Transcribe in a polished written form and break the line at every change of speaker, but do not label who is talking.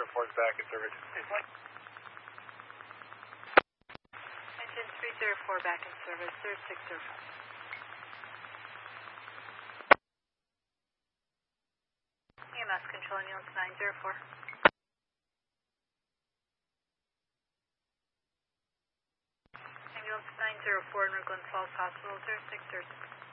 304 is back in service.
Engine 304 back in service, 3605. EMS control ambulance 904. Ambulance 904 in Glens Falls Hospital, 0606.